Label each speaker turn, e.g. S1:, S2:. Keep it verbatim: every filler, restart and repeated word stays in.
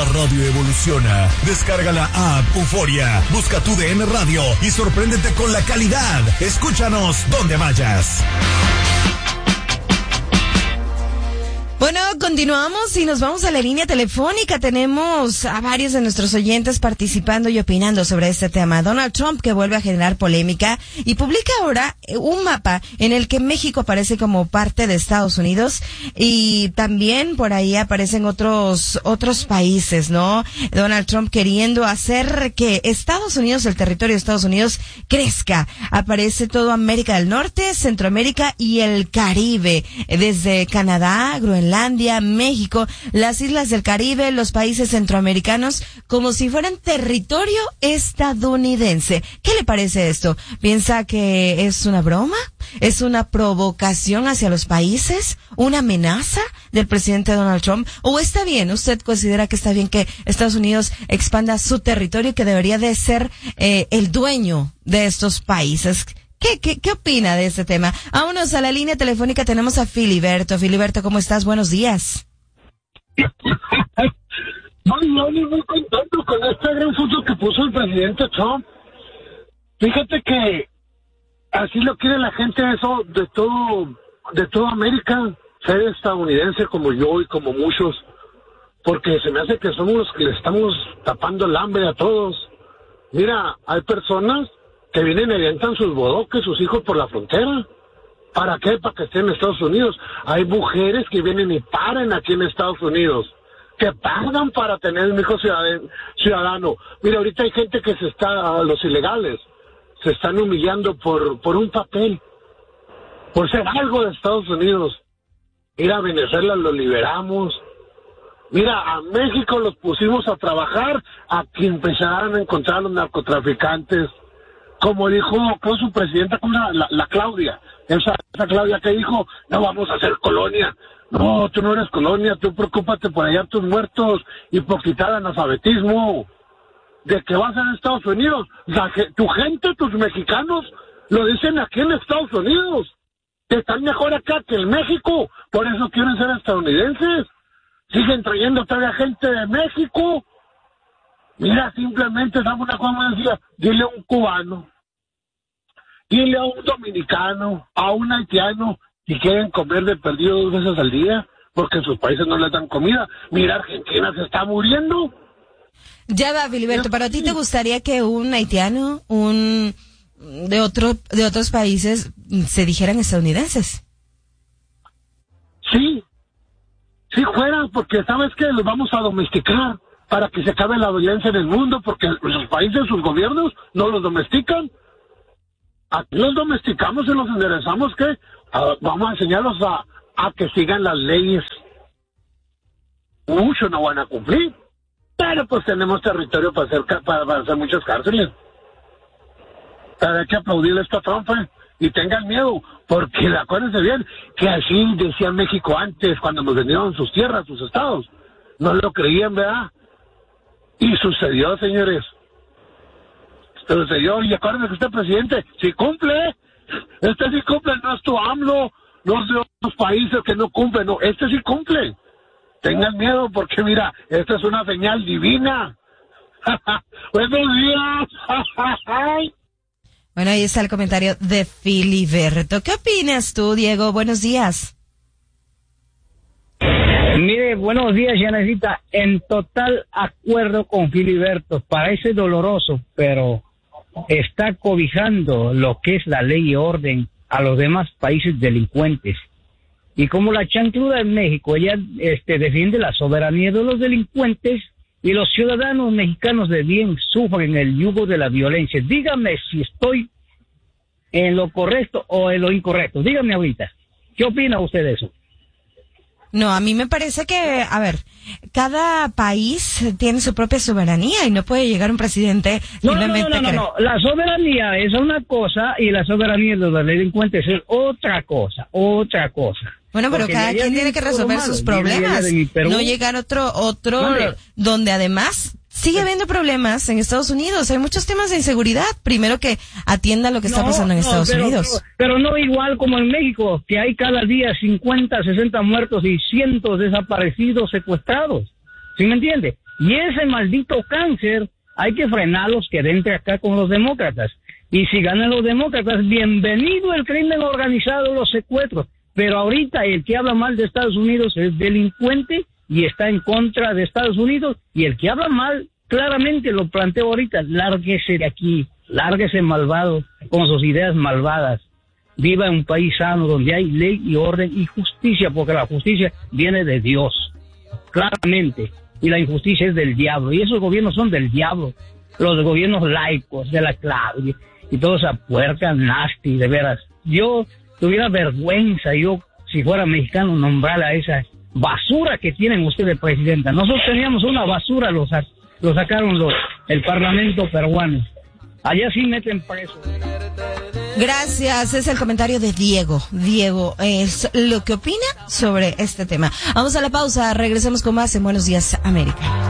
S1: La radio evoluciona. Descarga la app Euforia. Busca tu D N Radio y sorpréndete con la calidad. Escúchanos donde vayas.
S2: Bueno, continuamos y nos vamos a la línea telefónica. Tenemos a varios de nuestros oyentes participando y opinando sobre este tema. Donald Trump, que vuelve a generar polémica y publica ahora un mapa en el que México aparece como parte de Estados Unidos y también por ahí aparecen otros otros países, ¿no? Donald Trump queriendo hacer que Estados Unidos, el territorio de Estados Unidos, crezca. Aparece todo América del Norte, Centroamérica y el Caribe, desde Canadá, Groenlandia, México, las islas del Caribe, los países centroamericanos, como si fueran territorio estadounidense. ¿Qué le parece esto? ¿Piensa que es una broma? ¿Es una provocación hacia los países? ¿Una amenaza del presidente Donald Trump? ¿O está bien? ¿Usted considera que está bien que Estados Unidos expanda su territorio y que debería de ser eh, el dueño de estos países? ¿Qué, qué, ¿Qué opina de este tema? Vámonos a la línea telefónica, tenemos a Filiberto. Filiberto, ¿cómo estás? Buenos días.
S3: Muy bien, muy contento con esta gran foto que puso el presidente Trump. Fíjate que así lo quiere la gente, eso de todo, de toda América, ser estadounidense como yo y como muchos, porque se me hace que somos los que le estamos tapando el hambre a todos. Mira, hay personas que vienen y avientan sus bodoques, sus hijos por la frontera. ¿Para qué? Para que estén en Estados Unidos. Hay mujeres que vienen y paren aquí en Estados Unidos, que pagan para tener un hijo ciudadano. Mira, ahorita hay gente que se está, los ilegales, se están humillando por, por un papel, por ser algo de Estados Unidos. Mira, a Venezuela lo liberamos. Mira, a México los pusimos a trabajar, a que empezaran a encontrar a los narcotraficantes. Como dijo, creo su presidenta, la, la, la Claudia, esa, esa Claudia que dijo, no vamos a hacer colonia. No, tú no eres colonia, tú preocúpate por hallar tus muertos y por quitar analfabetismo. De que vas a Estados Unidos, la, tu gente, tus mexicanos, lo dicen aquí en Estados Unidos, que están mejor acá que en México, por eso quieren ser estadounidenses. Siguen trayendo todavía gente de México. Mira, simplemente damos una cosa, decía, dile a un cubano, dile a un dominicano, a un haitiano, si quieren comer de perdido dos veces al día, porque en sus países no les dan comida. Mira, Argentina se está muriendo.
S2: Ya va, Filiberto, ¿pero a ti te gustaría que un haitiano, un de otro de otros países, se dijeran estadounidenses?
S3: Sí, sí fuera, porque sabes que los vamos a domesticar para que se acabe la violencia en el mundo, porque los países, sus gobiernos, no los domestican. Aquí los domesticamos y los enderezamos, ¿qué? Uh, vamos a enseñarlos a, a que sigan las leyes. Muchos no van a cumplir, pero pues tenemos territorio para hacer, para, para hacer muchas cárceles. Pero hay que aplaudirle esto a Trump, ¿eh? Y tengan miedo, porque acuérdense bien que así decía México antes, cuando nos vendieron sus tierras, sus estados. No lo creían, ¿verdad? Y sucedió, señores. Sucedió, y acuérdense que este presidente, si cumple, este sí cumple, no es tu AMLO, no es de otros países que no cumplen, no, este sí cumple. Tengan miedo, porque mira, esta es una señal divina. Buenos días.
S2: Bueno, ahí está el comentario de Filiberto. ¿Qué opinas tú, Diego? Buenos días.
S4: Mire, buenos días, Yanecita. En total acuerdo con Filiberto. Parece doloroso, pero está cobijando lo que es la ley y orden a los demás países delincuentes. Y como la chancluda en México, ella este, defiende la soberanía de los delincuentes, y los ciudadanos mexicanos de bien sufren el yugo de la violencia. Dígame si estoy en lo correcto o en lo incorrecto. Dígame ahorita, ¿qué opina usted de eso?
S2: No, a mí me parece que, a ver, cada país tiene su propia soberanía y no puede llegar un presidente
S4: no,
S2: simplemente...
S4: No, no, no, no, no, la soberanía es una cosa y la soberanía de los delincuentes es otra cosa, otra cosa.
S2: Bueno, pero cada quien tiene que resolver sus problemas, no llegar otro, otro, vale. Donde además sigue habiendo problemas en Estados Unidos. Hay muchos temas de inseguridad. Primero que atienda lo que está no, pasando en no, Estados
S4: pero,
S2: Unidos.
S4: Pero, pero no igual como en México, que hay cada día cincuenta, sesenta muertos y cientos desaparecidos, secuestrados. ¿Sí me entiende? Y ese maldito cáncer hay que frenarlos que entre acá con los demócratas. Y si ganan los demócratas, bienvenido el crimen organizado, los secuestros. Pero ahorita el que habla mal de Estados Unidos es delincuente y está en contra de Estados Unidos. Y el que habla mal, claramente lo planteo ahorita, lárguese de aquí, lárguese malvado, con sus ideas malvadas. Viva en un país sano donde hay ley y orden y justicia, porque la justicia viene de Dios, claramente. Y la injusticia es del diablo. Y esos gobiernos son del diablo. Los gobiernos laicos, de la clave, y toda esa puerca nasty, de veras. Yo tuviera vergüenza, yo, si fuera mexicano, nombrar a esa basura que tienen ustedes, presidenta. Nosotros teníamos una basura, lo, sa- lo sacaron los, el parlamento peruano. Allá sí meten preso.
S2: Gracias, es el comentario de Diego. Diego es lo que opina sobre este tema. Vamos a la pausa, regresemos con más en Buenos Días, América.